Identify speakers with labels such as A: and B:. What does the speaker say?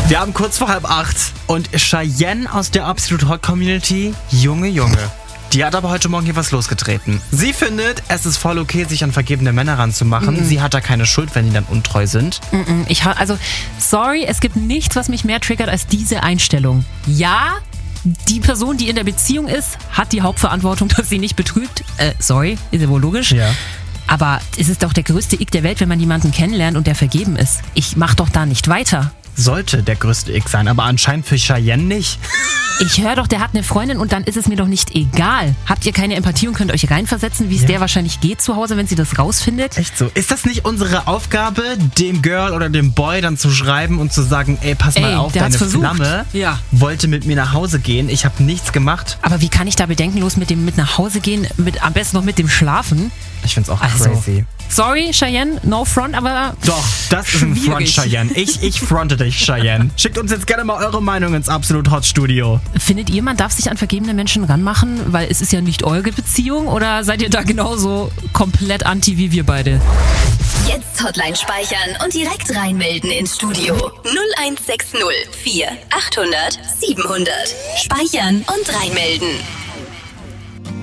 A: Wir haben kurz vor 7:30 und Cheyenne aus der Absolute Hot Community, Junge. Die hat aber heute Morgen hier was losgetreten. Sie findet, es ist voll okay, sich an vergebene Männer ranzumachen. Sie hat da keine Schuld, wenn die dann untreu sind.
B: Sorry, es gibt nichts, was mich mehr triggert als diese Einstellung. Ja, die Person, die in der Beziehung ist, hat die Hauptverantwortung, dass sie nicht betrügt. Sorry, ist ja wohl logisch.
A: Ja.
B: Aber es ist doch der größte Ick der Welt, wenn man jemanden kennenlernt und der vergeben ist. Ich mach doch da nicht weiter.
A: Sollte der größte Ick sein, aber anscheinend für Cheyenne nicht.
B: Ich höre doch, der hat eine Freundin und dann ist es mir doch nicht egal. Habt ihr keine Empathie und könnt euch reinversetzen, wie es der wahrscheinlich geht zu Hause, wenn sie das rausfindet?
A: Echt so. Ist das nicht unsere Aufgabe, dem Girl oder dem Boy dann zu schreiben und zu sagen, pass mal auf, deine Flamme wollte mit mir nach Hause gehen, ich habe nichts gemacht.
B: Aber wie kann ich da bedenkenlos mit nach Hause gehen, am besten noch mit dem Schlafen?
A: Ich find's auch crazy.
B: Sorry, Cheyenne, no front, aber
A: doch, das ist ein Front, Cheyenne. Ich fronte dich, Cheyenne. Schickt uns jetzt gerne mal eure Meinung ins Absolut Hot Studio.
B: Findet ihr, man darf sich an vergebene Menschen ranmachen, weil es ist ja nicht eure Beziehung, oder seid ihr da genauso komplett anti wie wir beide?
C: Jetzt Hotline speichern und direkt reinmelden ins Studio. 0160 4 800 700. Speichern und reinmelden.